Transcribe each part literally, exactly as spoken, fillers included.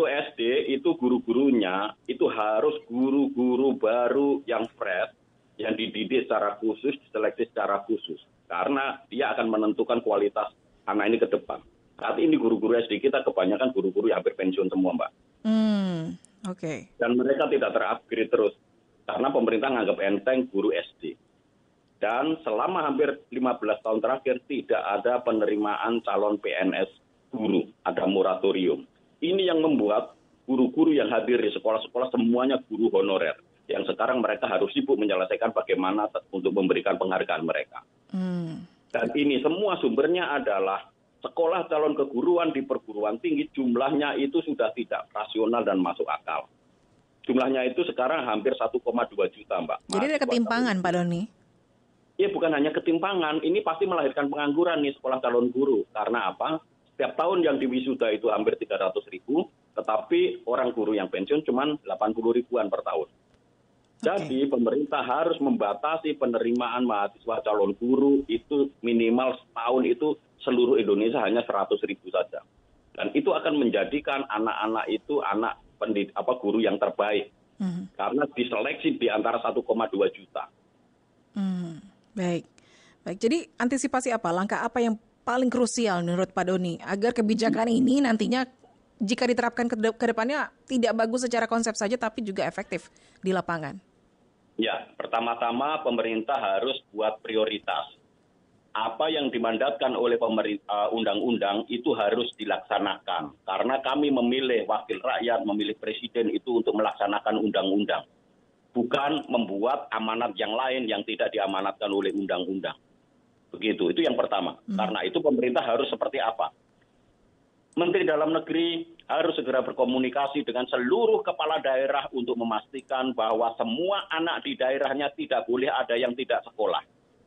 S D itu guru-gurunya itu harus guru-guru baru yang fresh, yang dididik secara khusus, diseleksi secara khusus. Karena dia akan menentukan kualitas anak ini ke depan. Saat ini guru-guru S D kita kebanyakan guru-guru yang hampir pensiun semua, Mbak. Hmm, oke. Okay. Dan mereka tidak terupgrade terus. Karena pemerintah menganggap enteng guru S D. Dan selama hampir lima belas tahun terakhir tidak ada penerimaan calon P N S guru. Ada moratorium. Ini yang membuat guru-guru yang hadir di sekolah-sekolah semuanya guru honorer. Yang sekarang mereka harus sibuk menyelesaikan bagaimana untuk memberikan penghargaan mereka. Hmm. Dan ini semua sumbernya adalah sekolah calon keguruan di perguruan tinggi jumlahnya itu sudah tidak rasional dan masuk akal. Jumlahnya itu sekarang hampir satu koma dua juta, Mbak. Jadi ada ketimpangan, Pak Doni? Iya, bukan hanya ketimpangan. Ini pasti melahirkan pengangguran nih sekolah calon guru. Karena apa? Setiap tahun yang diwisuda itu hampir tiga ratus ribu, tetapi orang guru yang pensiun cuma delapan puluh ribuan per tahun. Jadi okay. pemerintah harus membatasi penerimaan mahasiswa calon guru itu minimal setahun itu seluruh Indonesia hanya seratus ribu saja. Dan itu akan menjadikan anak-anak itu anak pendid, apa guru yang terbaik. Hmm. Karena diseleksi di antara satu koma dua juta. Hmm. Baik. Baik, jadi antisipasi apa? Langkah apa yang paling krusial menurut Pak Doni agar kebijakan ini nantinya jika diterapkan ke, de- ke depannya tidak bagus secara konsep saja tapi juga efektif di lapangan? Ya, pertama-tama pemerintah harus buat prioritas. Apa yang dimandatkan oleh pemerintah undang-undang itu harus dilaksanakan. Karena kami memilih wakil rakyat, memilih presiden itu untuk melaksanakan undang-undang. Bukan membuat amanat yang lain yang tidak diamanatkan oleh undang-undang. Begitu, itu yang pertama. Hmm. Karena itu pemerintah harus seperti apa? Menteri Dalam Negeri harus segera berkomunikasi dengan seluruh kepala daerah untuk memastikan bahwa semua anak di daerahnya tidak boleh ada yang tidak sekolah.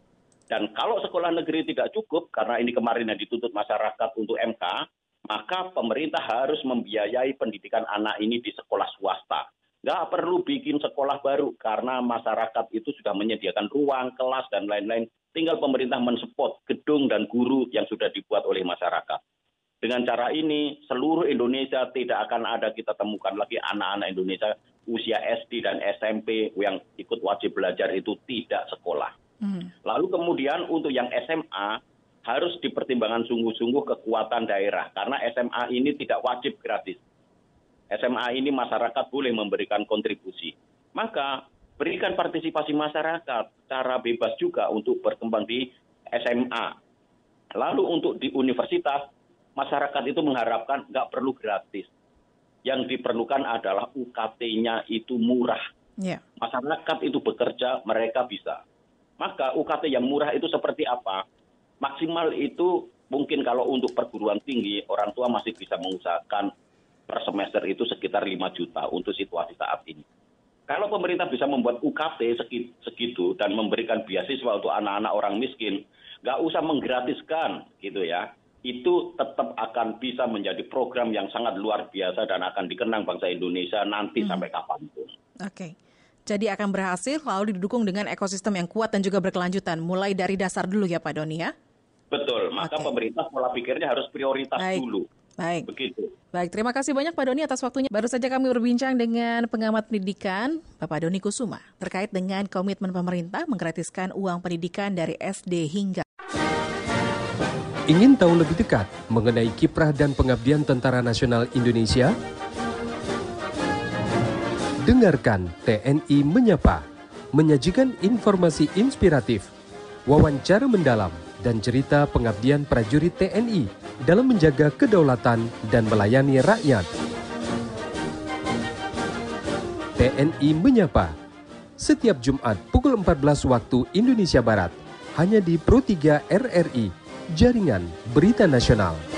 Dan kalau sekolah negeri tidak cukup, karena ini kemarin yang dituntut masyarakat untuk M K, maka pemerintah harus membiayai pendidikan anak ini di sekolah swasta. Nggak perlu bikin sekolah baru, karena masyarakat itu sudah menyediakan ruang, kelas, dan lain-lain. Tinggal pemerintah mensupport gedung dan guru yang sudah dibuat oleh masyarakat. Dengan cara ini, seluruh Indonesia tidak akan ada kita temukan lagi anak-anak Indonesia usia S D dan S M P yang ikut wajib belajar itu tidak sekolah. Hmm. Lalu kemudian untuk yang S M A, harus dipertimbangkan sungguh-sungguh kekuatan daerah. Karena S M A ini tidak wajib gratis. S M A ini masyarakat boleh memberikan kontribusi. Maka berikan partisipasi masyarakat secara bebas juga untuk berkembang di S M A. Lalu untuk di universitas, masyarakat itu mengharapkan nggak perlu gratis. Yang diperlukan adalah U K T-nya itu murah. Yeah. Masyarakat itu bekerja, mereka bisa. Maka U K T yang murah itu seperti apa? Maksimal itu mungkin kalau untuk perguruan tinggi, orang tua masih bisa mengusahakan per semester itu sekitar lima juta untuk situasi saat ini. Kalau pemerintah bisa membuat U K T segitu dan memberikan beasiswa untuk anak-anak orang miskin, nggak usah menggratiskan gitu ya, itu tetap akan bisa menjadi program yang sangat luar biasa dan akan dikenang bangsa Indonesia nanti hmm. sampai kapanpun. Oke, okay. Jadi akan berhasil lalu didukung dengan ekosistem yang kuat dan juga berkelanjutan, mulai dari dasar dulu ya Pak Doni ya? Betul, maka okay. pemerintah pola pikirnya harus prioritas Baik. dulu. Baik. Begitu. Baik, terima kasih banyak Pak Doni atas waktunya. Baru saja kami berbincang dengan pengamat pendidikan, Bapak Doni Kusuma, terkait dengan komitmen pemerintah menggratiskan uang pendidikan dari S D hingga. Ingin tahu lebih dekat mengenai kiprah dan pengabdian Tentara Nasional Indonesia? Dengarkan T N I Menyapa, menyajikan informasi inspiratif, wawancara mendalam, dan cerita pengabdian prajurit T N I dalam menjaga kedaulatan dan melayani rakyat. T N I Menyapa, setiap Jumat pukul empat belas waktu Indonesia Barat, hanya di Pro tiga R R I, Jaringan Berita Nasional.